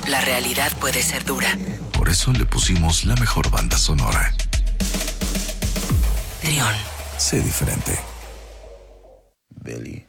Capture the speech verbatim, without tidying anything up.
La realidad puede ser dura. Por eso le pusimos la mejor banda sonora. Trión. Sé diferente. Billy.